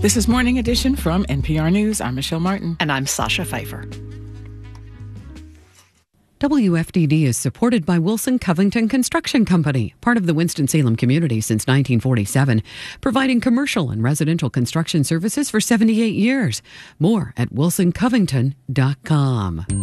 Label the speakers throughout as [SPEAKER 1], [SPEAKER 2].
[SPEAKER 1] This is Morning Edition from NPR News. I'm Michelle Martin.
[SPEAKER 2] And I'm Sasha Pfeiffer.
[SPEAKER 3] WFDD is supported by Wilson Covington Construction Company, part of the Winston-Salem community since 1947, providing commercial and residential construction services for 78 years. More at wilsoncovington.com.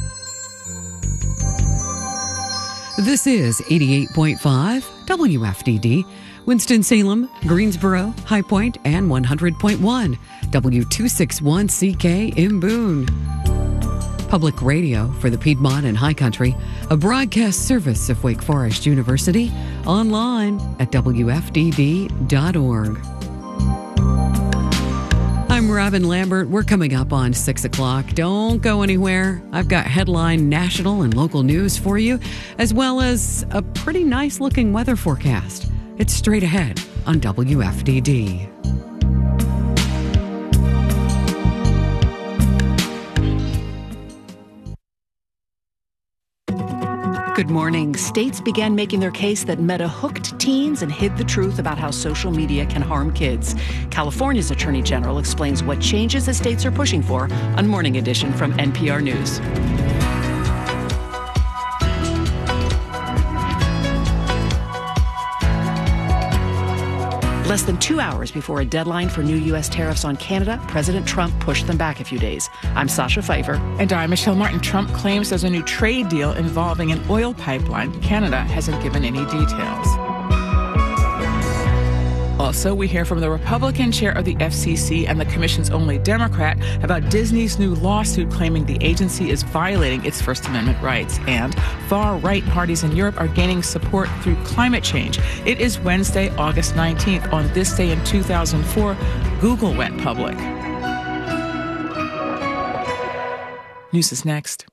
[SPEAKER 3] This is 88.5 WFDD, Winston-Salem, Greensboro, High Point, and 100.1 W261CK in Boone. Public radio for the Piedmont and High Country, a broadcast service of Wake Forest University, online at WFDD.org. I'm Robin Lambert. We're coming up on 6 o'clock. Don't go anywhere. I've got headline national and local news for you, as well as a pretty nice-looking weather forecast. It's straight ahead on WFDD.
[SPEAKER 2] Good morning. States began making their case that Meta hooked teens and hid the truth about how social media can harm kids. California's Attorney General explains what changes the states are pushing for on Morning Edition from NPR News. Less than 2 hours before a deadline for new U.S. tariffs on Canada, President Trump pushed them back a few days. I'm Sasha Pfeiffer.
[SPEAKER 1] And I'm Michelle Martin. Trump claims there's a new trade deal involving an oil pipeline. Canada hasn't given any details. Also, we hear from the Republican chair of the FCC and the commission's only Democrat about Disney's new lawsuit claiming the agency is violating its First Amendment rights. And far-right parties in Europe are gaining support through climate change. It is Wednesday, August 19th. On this day in 2004, Google went public. News is next.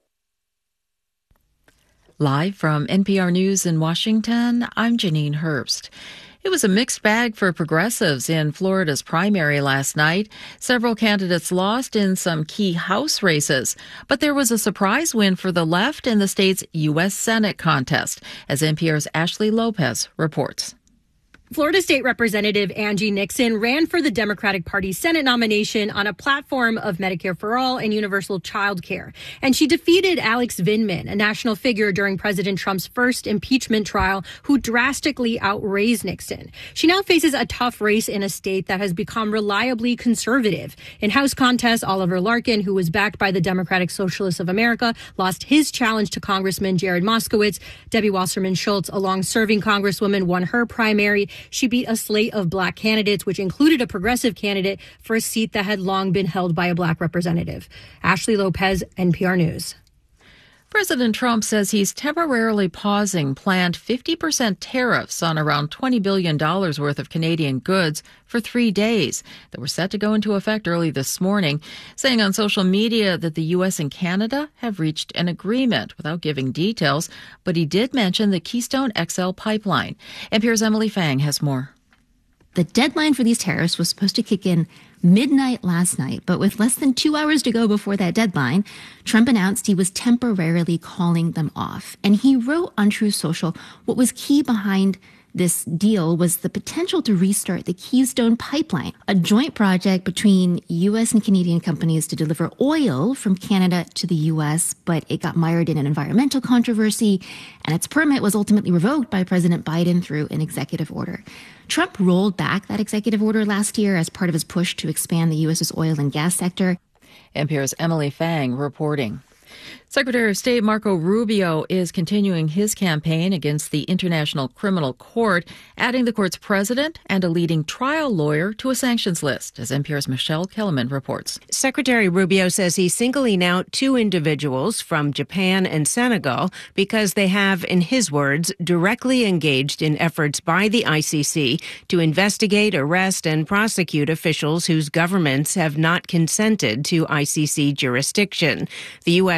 [SPEAKER 4] Live from NPR News in Washington, I'm Janine Herbst. It was a mixed bag for progressives in Florida's primary last night. Several candidates lost in some key House races, but there was a surprise win for the left in the state's U.S. Senate contest, as NPR's Ashley Lopez reports.
[SPEAKER 5] Florida State Representative Angie Nixon ran for the Democratic Party's Senate nomination on a platform of Medicare for All and universal child care. And she defeated Alex Vindman, a national figure during President Trump's first impeachment trial, who drastically outraised Nixon. She now faces a tough race in a state that has become reliably conservative. In House contests, Oliver Larkin, who was backed by the Democratic Socialists of America, lost his challenge to Congressman Jared Moskowitz. Debbie Wasserman Schultz, a long-serving congresswoman, won her primary. She beat a slate of black candidates, which included a progressive candidate for a seat that had long been held by a black representative. Ashley Lopez, NPR News.
[SPEAKER 4] President Trump says he's temporarily pausing planned 50% tariffs on around $20 billion worth of Canadian goods for 3 days that were set to go into effect early this morning, saying on social media that the U.S. and Canada have reached an agreement without giving details, but he did mention the Keystone XL pipeline. NPR's Emily Fang has more.
[SPEAKER 6] The deadline for these tariffs was supposed to kick in midnight last night, but with less than 2 hours to go before that deadline, Trump announced he was temporarily calling them off. And he wrote on Truth Social what was key behind this deal was the potential to restart the Keystone Pipeline, a joint project between U.S. and Canadian companies to deliver oil from Canada to the U.S., but it got mired in an environmental controversy, and its permit was ultimately revoked by President Biden through an executive order. Trump rolled back that executive order last year as part of his push to expand the U.S.'s oil and gas sector.
[SPEAKER 4] NPR's Emily Fang reporting. Secretary of State Marco Rubio is continuing his campaign against the International Criminal Court, adding the court's president and a leading trial lawyer to a sanctions list, as NPR's Michelle Kellerman reports.
[SPEAKER 7] Secretary Rubio says he's singling out two individuals from Japan and Senegal because they have, in his words, directly engaged in efforts by the ICC to investigate, arrest, and prosecute officials whose governments have not consented to ICC jurisdiction. The U.S. first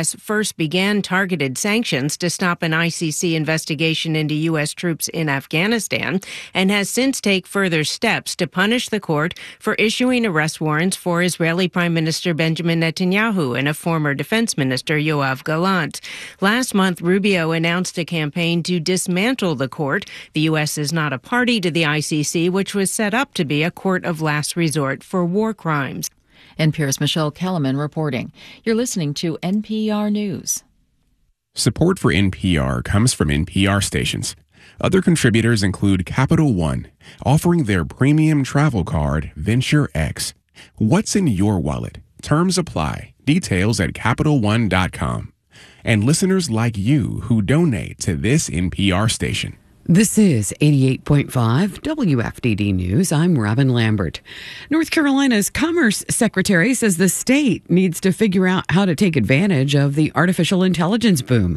[SPEAKER 7] first began targeted sanctions to stop an ICC investigation into U.S. troops in Afghanistan and has since taken further steps to punish the court for issuing arrest warrants for Israeli Prime Minister Benjamin Netanyahu and a former defense minister, Yoav Gallant. Last month, Rubio announced a campaign to dismantle the court. The U.S. is not a party to the ICC, which was set up to be a court of last resort for war crimes.
[SPEAKER 4] NPR's Michelle Kellerman reporting. You're listening to NPR News.
[SPEAKER 8] Support for NPR comes from NPR stations. Other contributors include Capital One, offering their premium travel card, Venture X. What's in your wallet? Terms apply. Details at CapitalOne.com. And listeners like you who donate to this NPR station.
[SPEAKER 3] This is 88.5 WFDD News. I'm Robin Lambert. North Carolina's Commerce Secretary says the state needs to figure out how to take advantage of the artificial intelligence boom.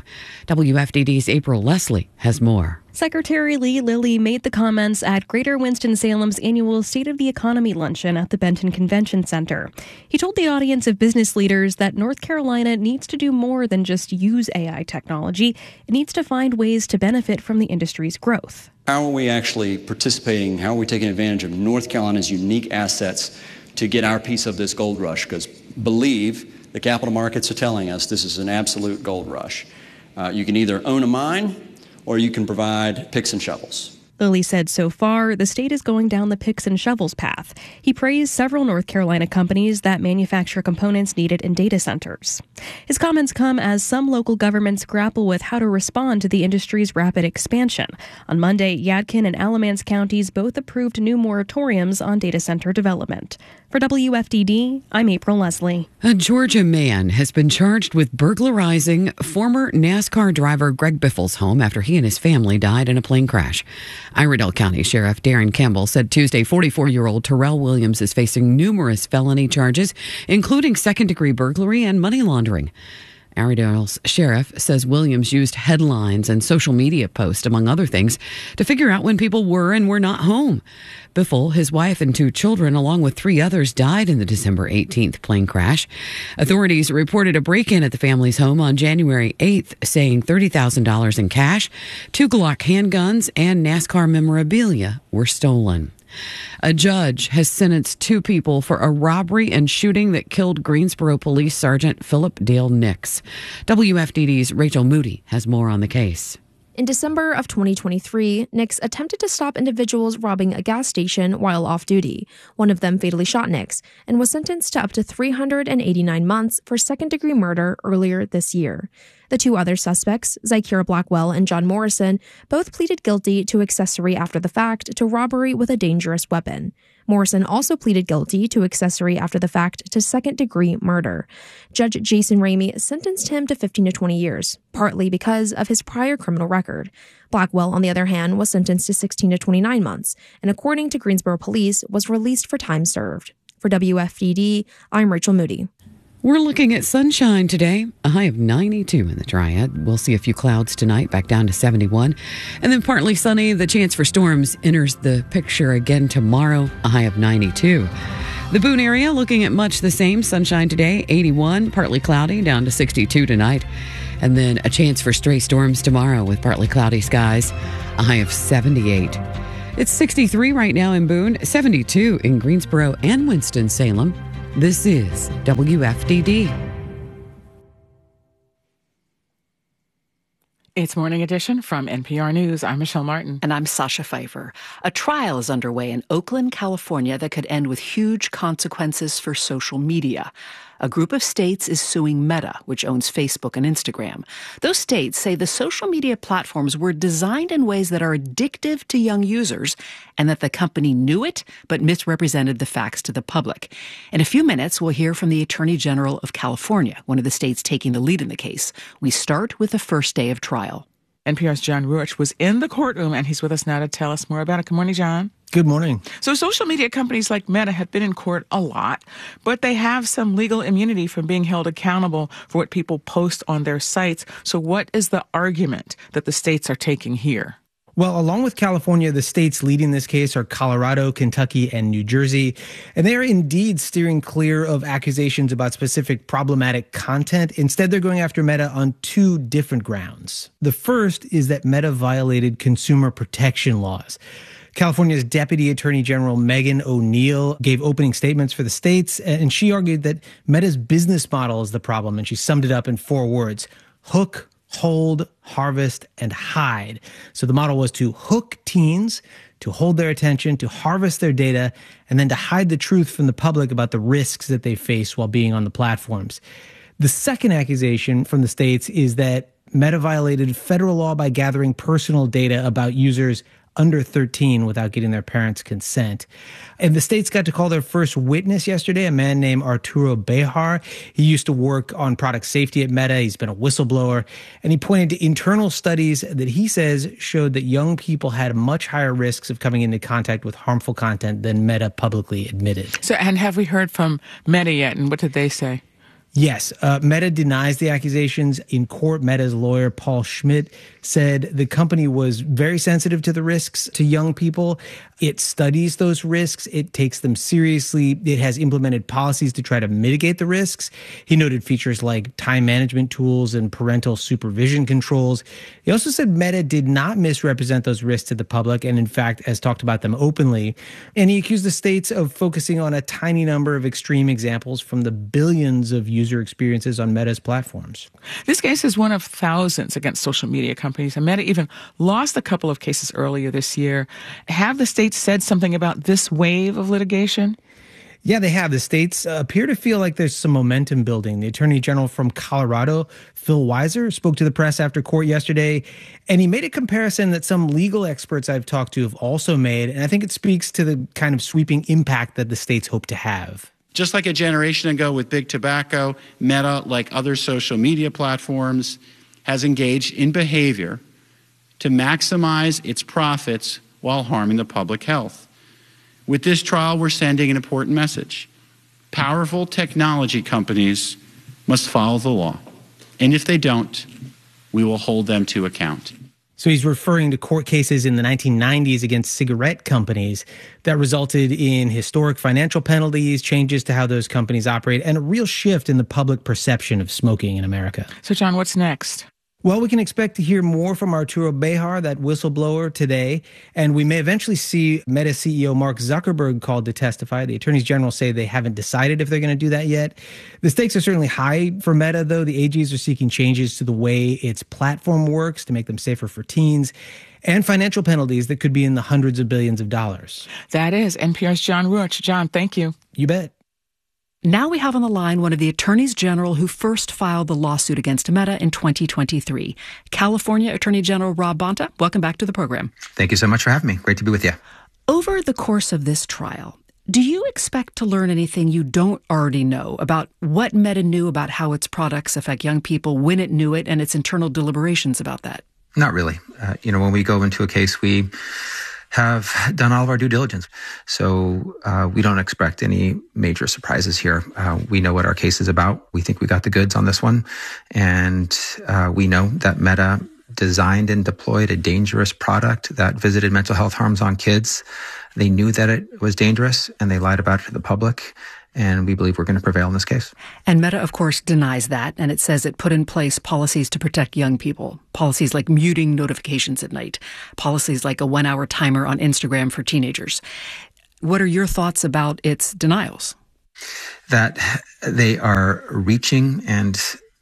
[SPEAKER 3] WFDD's April Leslie has more.
[SPEAKER 9] Secretary Lee Lilly made the comments at Greater Winston-Salem's annual State of the Economy luncheon at the Benton Convention Center. He told the audience of business leaders that North Carolina needs to do more than just use AI technology. It needs to find ways to benefit from the industry's growth.
[SPEAKER 10] How are we actually participating? How are we taking advantage of North Carolina's unique assets to get our piece of this gold rush? Because believe the capital markets are telling us this is an absolute gold rush. You can either own a mine or you can provide picks and shovels.
[SPEAKER 9] Lilly said so far, the state is going down the picks and shovels path. He praised several North Carolina companies that manufacture components needed in data centers. His comments come as some local governments grapple with how to respond to the industry's rapid expansion. On Monday, Yadkin and Alamance counties both approved new moratoriums on data center development. For WFDD, I'm April Leslie.
[SPEAKER 3] A Georgia man has been charged with burglarizing former NASCAR driver Greg Biffle's home after he and his family died in a plane crash. Iredell County Sheriff Darren Campbell said Tuesday 44-year-old Terrell Williams is facing numerous felony charges, including second-degree burglary and money laundering. Iredell's sheriff says Williams used headlines and social media posts, among other things, to figure out when people were and were not home. Biffle, his wife, and 2 children, along with 3 others, died in the December 18th plane crash. Authorities reported a break-in at the family's home on January 8th, saying $30,000 in cash, 2 Glock handguns, and NASCAR memorabilia were stolen. A judge has sentenced 2 people for a robbery and shooting that killed Greensboro Police Sergeant Philip Dale Nix. WFDD's Rachel Moody has more on the case.
[SPEAKER 11] In December of 2023, Nix attempted to stop individuals robbing a gas station while off duty. One of them fatally shot Nix and was sentenced to up to 389 months for second-degree murder earlier this year. The 2 other suspects, Zykira Blackwell and John Morrison, both pleaded guilty to accessory after the fact to robbery with a dangerous weapon. Morrison also pleaded guilty to accessory after the fact to second-degree murder. Judge Jason Ramey sentenced him to 15 to 20 years, partly because of his prior criminal record. Blackwell, on the other hand, was sentenced to 16 to 29 months, and according to Greensboro Police, was released for time served. For WFDD, I'm Rachel Moody.
[SPEAKER 3] We're looking at sunshine today, a high of 92 in the Triad. We'll see a few clouds tonight, back down to 71. And then partly sunny, the chance for storms enters the picture again tomorrow, a high of 92. The Boone area looking at much the same, sunshine today, 81, partly cloudy, down to 62 tonight. And then a chance for stray storms tomorrow with partly cloudy skies, a high of 78. It's 63 right now in Boone, 72 in Greensboro and Winston-Salem. This is WFDD.
[SPEAKER 1] It's Morning Edition from NPR News. I'm Michelle Martin.
[SPEAKER 2] And I'm Sasha Pfeiffer. A trial is underway in Oakland, California that could end with huge consequences for social media. A group of states is suing Meta, which owns Facebook and Instagram. Those states say the social media platforms were designed in ways that are addictive to young users and that the company knew it but misrepresented the facts to the public. In a few minutes, we'll hear from the Attorney General of California, one of the states taking the lead in the case. We start with the first day of trial.
[SPEAKER 1] NPR's John Ruich was in the courtroom, and he's with us now to tell us more about it. Good morning, John.
[SPEAKER 12] Good morning.
[SPEAKER 1] So social media companies like Meta have been in court a lot, but they have some legal immunity from being held accountable for what people post on their sites. So what is the argument that the states are taking here?
[SPEAKER 12] Well, along with California, the states leading this case are Colorado, Kentucky, and New Jersey. And they are indeed steering clear of accusations about specific problematic content. Instead, they're going after Meta on two different grounds. The first is that Meta violated consumer protection laws. California's Deputy Attorney General Megan O'Neill gave opening statements for the states, and she argued that Meta's business model is the problem, and she summed it up in 4 words: hook, hold, harvest, and hide. So the model was to hook teens, to hold their attention, to harvest their data, and then to hide the truth from the public about the risks that they face while being on the platforms. The second accusation from the states is that Meta violated federal law by gathering personal data about users under 13 without getting their parents' consent. And the states got to call their first witness yesterday, a man named Arturo Bejar. He used to work on product safety at Meta. He's been a whistleblower. And he pointed to internal studies that he says showed that young people had much higher risks of coming into contact with harmful content than Meta publicly admitted.
[SPEAKER 1] So, and have we heard from Meta yet? And what did they say?
[SPEAKER 12] Yes. Meta denies the accusations. In court, Meta's lawyer, Paul Schmidt, said the company was very sensitive to the risks to young people. It studies those risks. It takes them seriously. It has implemented policies to try to mitigate the risks. He noted features like time management tools and parental supervision controls. He also said Meta did not misrepresent those risks to the public and, in fact, has talked about them openly. And he accused the states of focusing on a tiny number of extreme examples from the billions of user experiences on Meta's platforms.
[SPEAKER 1] This case is one of thousands against social media companies, and Meta even lost a couple of cases earlier this year. Have the states said something about this wave of litigation?
[SPEAKER 12] Yeah, they have. The states appear to feel like there's some momentum building. The Attorney General from Colorado, Phil Weiser, spoke to the press after court yesterday, and he made a comparison that some legal experts I've talked to have also made, and I think it speaks to the kind of sweeping impact that the states hope to have.
[SPEAKER 13] Just like a generation ago with big tobacco, Meta, like other social media platforms, has engaged in behavior to maximize its profits while harming the public health. With this trial, we're sending an important message. Powerful technology companies must follow the law, and if they don't, we will hold them to account.
[SPEAKER 12] So he's referring to court cases in the 1990s against cigarette companies that resulted in historic financial penalties, changes to how those companies operate, and a real shift in the public perception of smoking in America.
[SPEAKER 1] So, John, what's next?
[SPEAKER 12] Well, we can expect to hear more from Arturo Bejar, that whistleblower, today, and we may eventually see Meta CEO Mark Zuckerberg called to testify. The attorneys general say they haven't decided if they're going to do that yet. The stakes are certainly high for Meta, though. The AGs are seeking changes to the way its platform works to make them safer for teens, and financial penalties that could be in the hundreds of billions of dollars.
[SPEAKER 1] That is NPR's John Ruch. John, thank you.
[SPEAKER 12] You bet.
[SPEAKER 2] Now we have on the line one of the attorneys general who first filed the lawsuit against Meta in 2023. California Attorney General Rob Bonta, welcome back to the program.
[SPEAKER 14] Thank you so much for having me. Great to be with you.
[SPEAKER 2] Over the course of this trial, do you expect to learn anything you don't already know about what Meta knew about how its products affect young people, when it knew it, and its internal deliberations about that?
[SPEAKER 14] Not really. When we go into a case, we have done all of our due diligence. So we don't expect any major surprises here. We know what our case is about. We think we got the goods on this one. And we know that Meta designed and deployed a dangerous product that visited mental health harms on kids. They knew that it was dangerous, and they lied about it to the public. And we believe we're going to prevail in this case.
[SPEAKER 2] And Meta, of course, denies that. And it says it put in place policies to protect young people. Policies like muting notifications at night. Policies like a 1-hour timer on Instagram for teenagers. What are your thoughts about its denials?
[SPEAKER 14] That they are reaching, and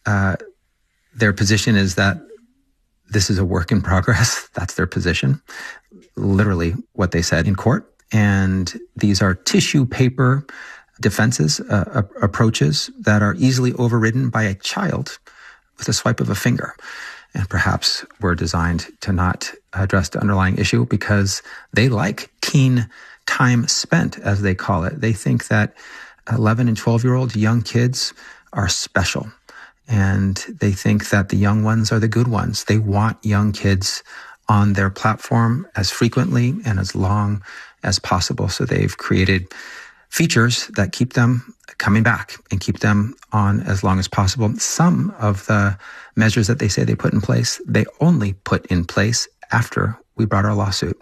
[SPEAKER 14] their position is that this is a work in progress. That's their position. Literally what they said in court. And these are tissue paper defenses, approaches that are easily overridden by a child with a swipe of a finger. And perhaps were designed to not address the underlying issue because they like teen time spent, as they call it. They think that 11 and 12-year-old young kids are special. And they think that the young ones are the good ones. They want young kids on their platform as frequently and as long as possible. So they've created features that keep them coming back and keep them on as long as possible. Some of the measures that they say they put in place, they only put in place after we brought our lawsuit.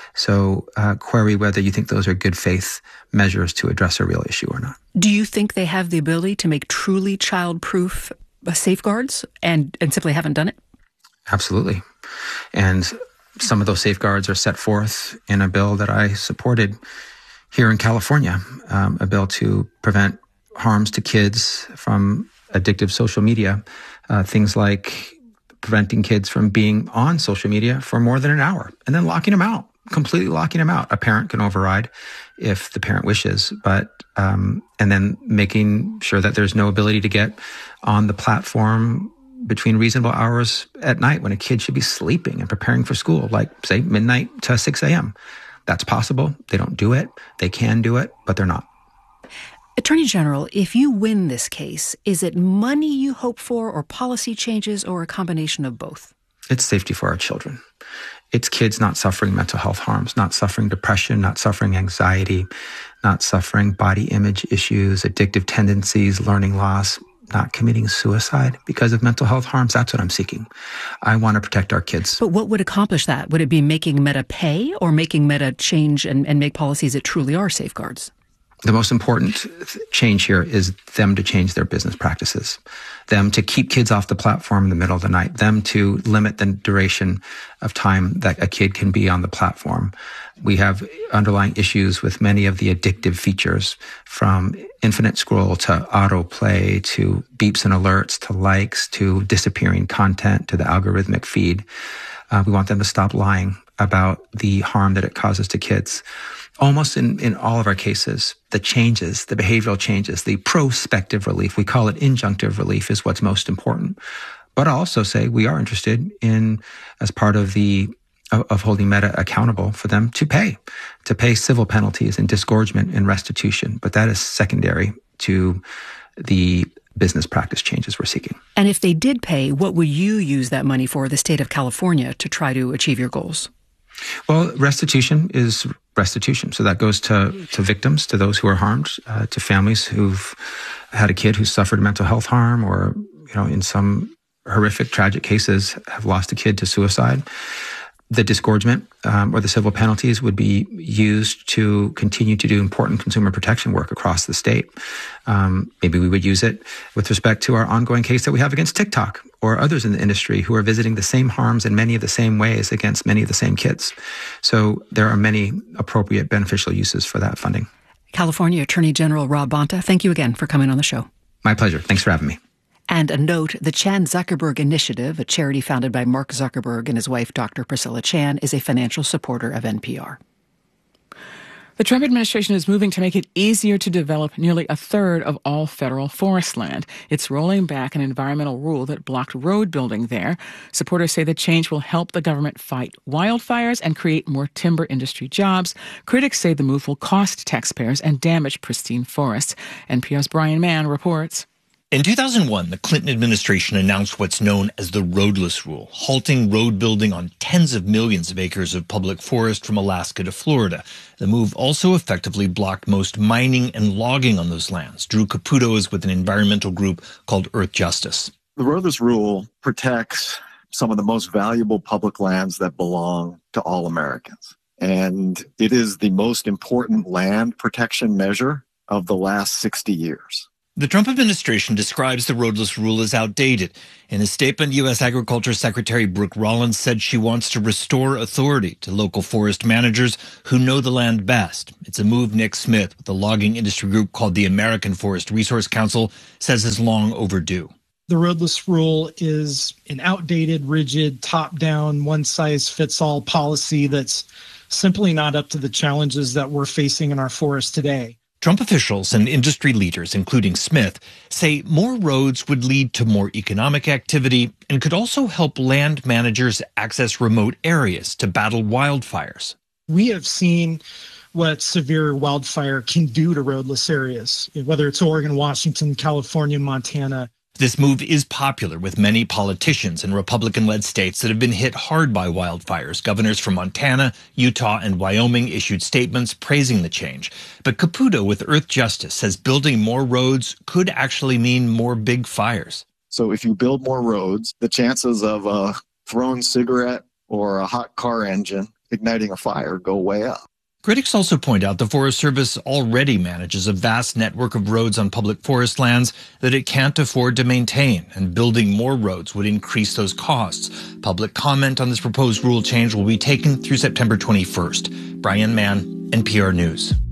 [SPEAKER 14] So query whether you think those are good faith measures to address a real issue or not.
[SPEAKER 2] Do you think they have the ability to make truly child-proof safeguards and simply haven't done it?
[SPEAKER 14] Absolutely. And some of those safeguards are set forth in a bill that I supported here in California, a bill to prevent harms to kids from addictive social media, things like preventing kids from being on social media for more than an hour and then locking them out, completely locking them out. A parent can override if the parent wishes, but and then making sure that there's no ability to get on the platform between reasonable hours at night when a kid should be sleeping and preparing for school, like, say, midnight to 6 a.m. That's possible. They don't do it. They can do it, but they're not.
[SPEAKER 2] Attorney General, if you win this case, is it money you hope for or policy changes or a combination of both?
[SPEAKER 14] It's safety for our children. It's kids not suffering mental health harms, not suffering depression, not suffering anxiety, not suffering body image issues, addictive tendencies, learning loss, not committing suicide because of mental health harms. That's what I'm seeking. I want to protect our kids.
[SPEAKER 2] But what would accomplish that? Would it be making Meta pay or making Meta change and make policies that truly are safeguards?
[SPEAKER 14] The most important change here is them to change their business practices, them to keep kids off the platform in the middle of the night, them to limit the duration of time that a kid can be on the platform. We have underlying issues with many of the addictive features, from infinite scroll to autoplay to beeps and alerts to likes to disappearing content to the algorithmic feed. We want them to stop lying about the harm that it causes to kids. Almost in all of our cases, the changes, the behavioral changes, the prospective relief, we call it injunctive relief, is what's most important. But I'll also say we are interested in, as part of of holding Meta accountable, for them to pay civil penalties and disgorgement and restitution. But that is secondary to the business practice changes we're seeking.
[SPEAKER 2] And if they did pay, what would you use that money for, the state of California, to try to achieve your goals?
[SPEAKER 14] Well, restitution is restitution. So that goes to victims, to those who are harmed, to families who've had a kid who suffered mental health harm or, in some horrific, tragic cases, have lost a kid to suicide. The disgorgement or the civil penalties would be used to continue to do important consumer protection work across the state. Maybe we would use it with respect to our ongoing case that we have against TikTok or others in the industry who are visiting the same harms in many of the same ways against many of the same kids. So there are many appropriate beneficial uses for that funding.
[SPEAKER 2] California Attorney General Rob Bonta, thank you again for coming on the show.
[SPEAKER 14] My pleasure. Thanks for having me.
[SPEAKER 2] And a note, the Chan Zuckerberg Initiative, a charity founded by Mark Zuckerberg and his wife, Dr. Priscilla Chan, is a financial supporter of NPR.
[SPEAKER 1] The Trump administration is moving to make it easier to develop nearly a third of all federal forest land. It's rolling back an environmental rule that blocked road building there. Supporters say the change will help the government fight wildfires and create more timber industry jobs. Critics say the move will cost taxpayers and damage pristine forests. NPR's Brian Mann reports.
[SPEAKER 15] In 2001, the Clinton administration announced what's known as the roadless rule, halting road building on tens of millions of acres of public forest from Alaska to Florida. The move also effectively blocked most mining and logging on those lands. Drew Caputo is with an environmental group called Earth Justice.
[SPEAKER 16] The roadless rule protects some of the most valuable public lands that belong to all Americans. And it is the most important land protection measure of the last 60 years.
[SPEAKER 15] The Trump administration describes the roadless rule as outdated. In a statement, U.S. Agriculture Secretary Brooke Rollins said she wants to restore authority to local forest managers who know the land best. It's a move Nick Smith, with the logging industry group called the American Forest Resource Council, says is long overdue.
[SPEAKER 17] The roadless rule is an outdated, rigid, top-down, one-size-fits-all policy that's simply not up to the challenges that we're facing in our forests today.
[SPEAKER 15] Trump officials and industry leaders, including Smith, say more roads would lead to more economic activity and could also help land managers access remote areas to battle wildfires.
[SPEAKER 17] We have seen what severe wildfire can do to roadless areas, whether it's Oregon, Washington, California, Montana.
[SPEAKER 15] This move is popular with many politicians in Republican-led states that have been hit hard by wildfires. Governors from Montana, Utah, and Wyoming issued statements praising the change. But Caputo with Earth Justice says building more roads could actually mean more big fires.
[SPEAKER 16] So if you build more roads, the chances of a thrown cigarette or a hot car engine igniting a fire go way up.
[SPEAKER 15] Critics also point out the Forest Service already manages a vast network of roads on public forest lands that it can't afford to maintain, and building more roads would increase those costs. Public comment on this proposed rule change will be taken through September 21st. Brian Mann, NPR News.